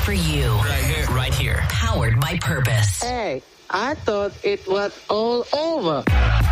for you. Right here. Right here. Powered by Purpose. Hey, I thought it was all over.